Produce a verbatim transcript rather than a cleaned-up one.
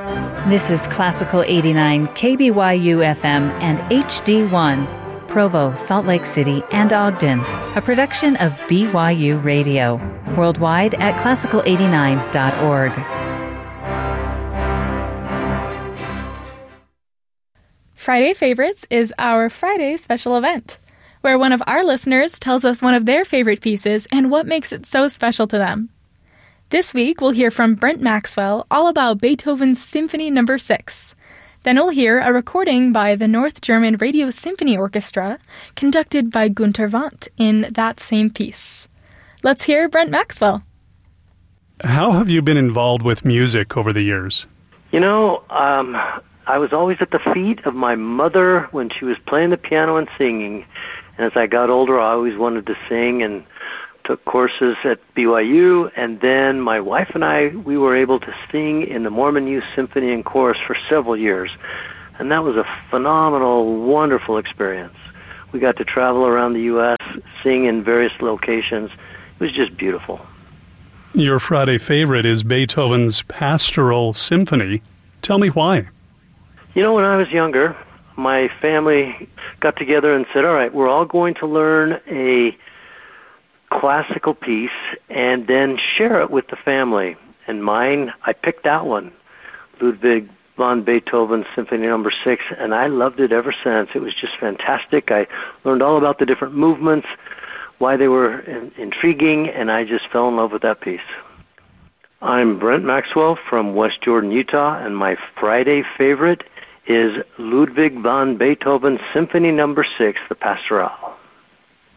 This is Classical eighty-nine, K B Y U F M and H D one, Provo, Salt Lake City, and Ogden, a production of B Y U Radio, worldwide at classical eighty-nine dot org. Friday Favorites is our Friday special event, where one of our listeners tells us one of their favorite pieces and what makes it so special to them. This week, we'll hear from Brent Maxwell all about Beethoven's Symphony Number six. Then we'll hear a recording by the North German Radio Symphony Orchestra, conducted by Günter Wandt in that same piece. Let's hear Brent Maxwell. How have you been involved with music over the years? You know, um, I was always at the feet of my mother when she was playing the piano and singing. And as I got older, I always wanted to sing and took courses at B Y U. And then my wife and I, we were able to sing in the Mormon Youth Symphony and Chorus for several years. And that was a phenomenal, wonderful experience. We got to travel around the U S, sing in various locations. It was just beautiful. Your Friday favorite is Beethoven's Pastoral Symphony. Tell me why. You know, when I was younger, my family got together and said, all right, we're all going to learn a classical piece and then share it with the family. And mine, I picked that one, Ludwig van Beethoven's Symphony Number six, and I loved it ever since. It was just fantastic. I learned all about the different movements, why they were in- intriguing, and I just fell in love with that piece. I'm Brent Maxwell from West Jordan, Utah, and my Friday favorite is Ludwig van Beethoven's Symphony Number six, the Pastoral.